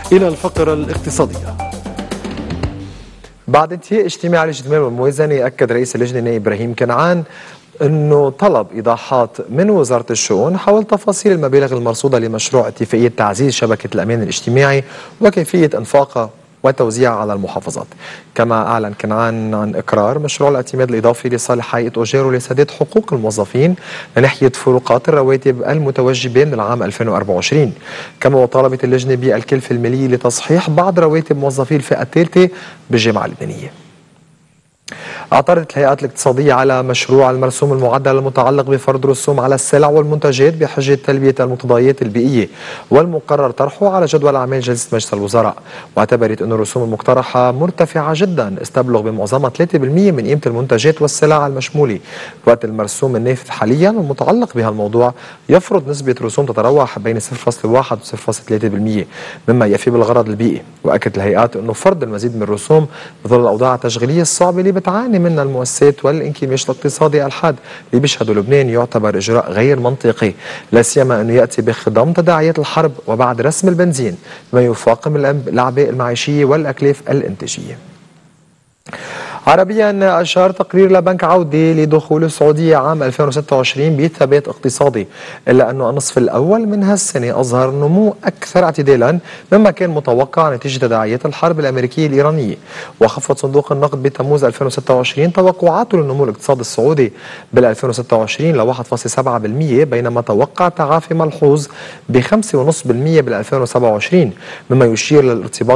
إلى الفقرة الاقتصادية. بعد انتهاء اجتماع لجنة المال والموازنة، أكد رئيس اللجنة إبراهيم كنعان أنه طلب إيضاحات من وزارة الشؤون حول تفاصيل المبالغ المرصودة لمشروع اتفاقية تعزيز شبكة الأمان الاجتماعي وكيفية إنفاقها وتوزيعها على المحافظات. كما أعلن كنعان عن إقرار مشروع الاعتماد الإضافي لصالح هيئة أوجيرو لسداد حقوق الموظفين لناحية فروقات الرواتب المتوجبة من العام 2024. كما وطالبت اللجنة بالكلفة المالية لتصحيح بعض رواتب موظفي الفئة الثالثة بالجامعة اللبنانية. اعترضت الهيئات الاقتصادية على مشروع المرسوم المعدل المتعلق بفرض رسوم على السلع والمنتجات بحجة تلبية المقتضيات البيئية والمقرر طرحه على جدول أعمال جلسة مجلس الوزراء، واعتبرت أن الرسوم المقترحة مرتفعة جدا استبلغ بمعظمها 3% من قيمة المنتجات والسلع المشمولة، وقت المرسوم النافذ حاليا والمتعلق بها الموضوع يفرض نسبة رسوم تتراوح بين 0.1 و 0.3% مما يفي بالغرض البيئي. وأكدت الهيئات أنه فرض المزيد من الرسوم بظل الأوضاع التشغيلية الصعبة اللي بتعاني منها المؤسسات والانكماش الاقتصادي الحاد اللي بيشهده لبنان يعتبر إجراء غير منطقي، لا سيما أنه يأتي بخضم تداعيات الحرب وبعد رسم البنزين ما يفاقم الأعباء المعيشية والأكلاف الإنتاجية. عربيا، أشار تقرير لبنك عودة لدخول السعودية عام 2026 بثبات اقتصادي، إلا أنه النصف الأول من هالسنة أظهر نمو أكثر اعتدالا مما كان متوقع نتيجة تداعيات الحرب الأمريكية الإيرانية. وخفض صندوق النقد بتموز 2026 توقعاته للنمو الاقتصادي السعودي بال 2026 ل 1.7%، بينما توقع تعافي ملحوظ ب 5.5% بال 2027 مما يشير للارتباط